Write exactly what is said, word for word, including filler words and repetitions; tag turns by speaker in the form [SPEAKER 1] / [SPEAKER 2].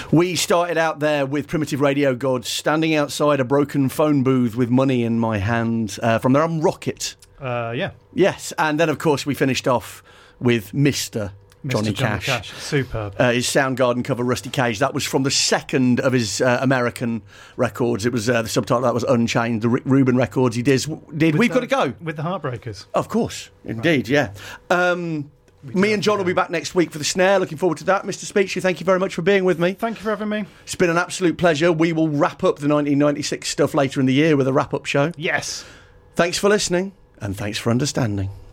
[SPEAKER 1] We started out there with Primitive Radio Gods, standing outside a broken phone booth with money in my hand. Uh, from their album Rocket.
[SPEAKER 2] Uh, yeah.
[SPEAKER 1] Yes, and then of course we finished off with Mister
[SPEAKER 2] Mister
[SPEAKER 1] Johnny,
[SPEAKER 2] Johnny
[SPEAKER 1] Cash.
[SPEAKER 2] Cash. Superb.
[SPEAKER 1] Uh, his Soundgarden cover, Rusty Cage. That was from the second of his uh, American records. It was uh, the subtitle that was Unchained. The R- Reuben records he did. did. We've
[SPEAKER 2] the,
[SPEAKER 1] got to go
[SPEAKER 2] with the Heartbreakers.
[SPEAKER 1] Of course, indeed, yeah. Um, me and John will be back next week for the Snare. Looking forward to that. Mister Speechy, thank you very much for being with me.
[SPEAKER 2] Thank you for having me.
[SPEAKER 1] It's been an absolute pleasure. We will wrap up the nineteen ninety-six stuff later in the year with a wrap-up show.
[SPEAKER 2] Yes.
[SPEAKER 1] Thanks for listening, and thanks for understanding.